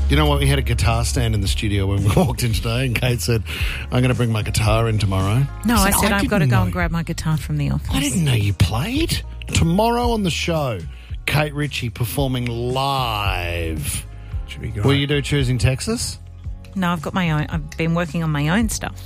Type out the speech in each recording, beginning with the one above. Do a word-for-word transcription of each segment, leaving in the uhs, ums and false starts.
You know what? We had a guitar stand in the studio when we walked in today, and Kate said, I'm going to bring my guitar in tomorrow. No, I said, I I've got to didn't go know. and grab my guitar from the office. I didn't know you played. Tomorrow on the show, Kate Ritchie performing live. Should be great. Will you do Choosing Texas? No, I've got my own. I've been working on my own stuff.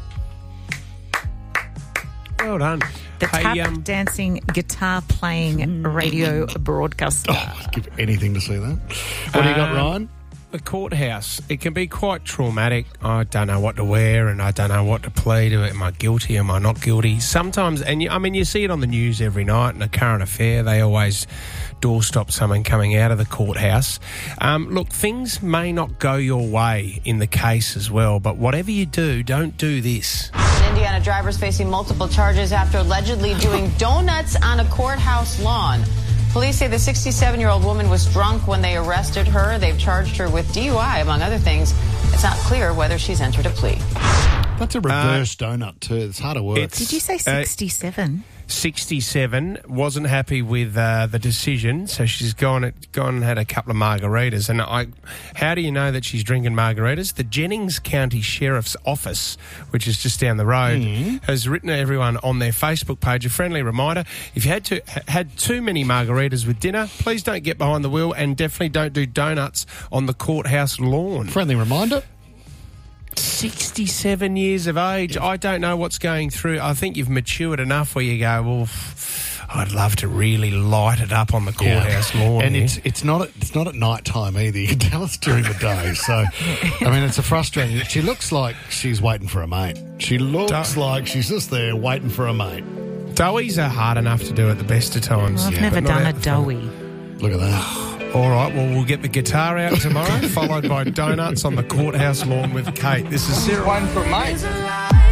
Well done. The Hey, tap um, dancing, guitar playing radio broadcaster. Oh, I'd give anything to see that. What do you got, Um, Ryan? The courthouse, it can be quite traumatic. I don't know what to wear and I don't know what to plead. Am I guilty? Am I not guilty? Sometimes, and you, I mean, you see it on the news every night in a current affair. They always doorstop someone coming out of the courthouse. Um, look, things may not go your way in the case as well, but whatever you do, don't do this. An Indiana driver's facing multiple charges after allegedly doing donuts on a courthouse lawn. Police say the sixty-seven-year-old woman was drunk when they arrested her. They've charged her with D U I, among other things. It's not clear whether she's entered a plea. That's a reverse donut, too. It's hard to work. it's- Did you say sixty-seven? sixty-seven, wasn't happy with uh, the decision, so she's gone gone and had a couple of margaritas. And I, how do you know that she's drinking margaritas? The Jennings County Sheriff's Office, which is just down the road, Mm-hmm. has written to everyone on their Facebook page a friendly reminder: if you had to had too many margaritas with dinner, please don't get behind the wheel, and definitely don't do donuts on the courthouse lawn. Friendly reminder. sixty-seven years of age. I don't know what's going through. I think you've matured enough where you go, well, I'd love to really light it up on the courthouse lawn. And here. it's it's not at, it's not at night time either. You can tell it's during the day. So, I mean, it's a frustrating. She looks like she's waiting for a mate. She looks Don't- like she's just there waiting for a mate. Doughies are hard enough to do at the best of times. Well, I've Yeah, never but not done a out the doughy. Look at that. All right, well, we'll get the guitar out tomorrow, followed by donuts on the courthouse lawn with Kate. This is Sarah. One for mine.